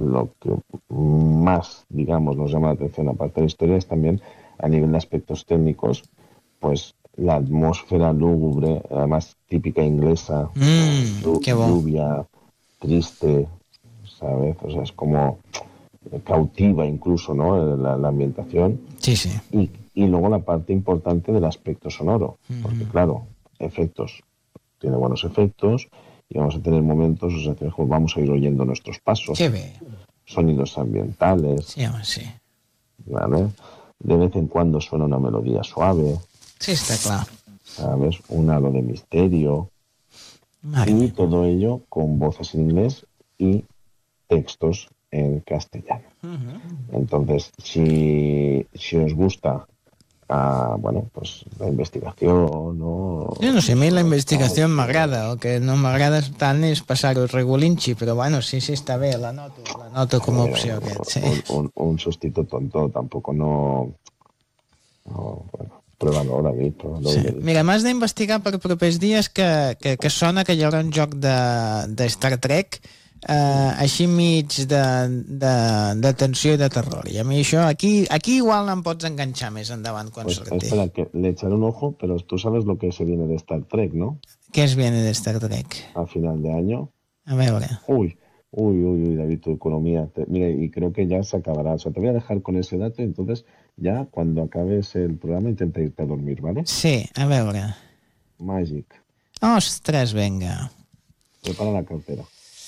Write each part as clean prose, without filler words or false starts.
lo que más, digamos, nos llama la atención, aparte de la historia, es también a nivel de aspectos técnicos, pues la atmósfera lúgubre, además típica inglesa, Qué bo. lluvia, triste, ¿sabes? O sea, es como cautiva incluso, ¿no? La ambientación. Sí, sí. Y luego la parte importante del aspecto sonoro, porque claro, efectos, tiene buenos efectos y vamos a tener momentos, o sea, que vamos a ir oyendo nuestros pasos, Que bé. sonidos ambientales, Sí, home, sí. ¿vale? De vez en cuando suena una melodía suave, Sí, està clar. ¿sabes? Un halo de misterio Mare y meva. todo ello con voces en inglés y textos en castellano. Entonces, si os gusta bueno, pues la investigación, ¿no? Jo no sé, a mi la investigació m'agrada. El que no m'agrada tant és passar-ho regulinxi, però bueno, sí, està bé, la noto com a opció aquest, sí. Un sustito tonto, tampoco no bueno, pruébalo, David, pruébalo. Sí. Mira, m'has d'investigar per propers dies que sona que hi haurà un joc de Star Trek així mig de tensió i de terror. I a mi això, aquí igual no em pots enganxar més endavant quan Pues surti. espera, que le echaré un ojo, pero tú sabes lo que se viene de Star Trek, ¿no? Què es viene de Star Trek? A final de año. A veure. Uy, David, tu economía. Mira, y creo que ya se acabará. O sea, te voy a dejar con ese dato, entonces ya cuando acabes el programa intenta irte a dormir, ¿vale? Sí, a veure. Magic. Ostres, vinga. Prepara la cartera.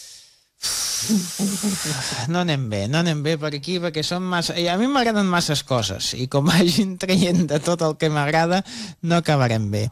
No anem bé per aquí perquè són massa... I a mi m'agraden masses coses i com vagin traient de tot el que m'agrada no acabarem bé.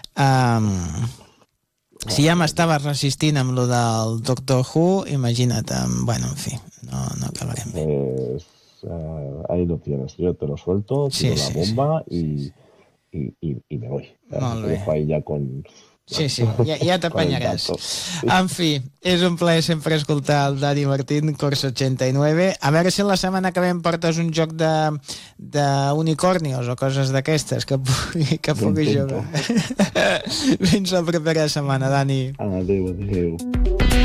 Si ja m'estava resistint amb lo del Doctor Who, imagina't, bueno, en fi, no acabarem bé. Pues ahí lo tienes, yo te lo suelto, tiro la bomba y me voy. Molt te bé. dejo ahí ya con... Sí, ja t'apanyaràs. En fi, és un plaer sempre escoltar el Dani Martín, Corso 89. A veure si la setmana que ve em portes un joc d'unicornios o coses d'aquestes que pugui jugar. Fins la propera setmana, Dani. Adéu.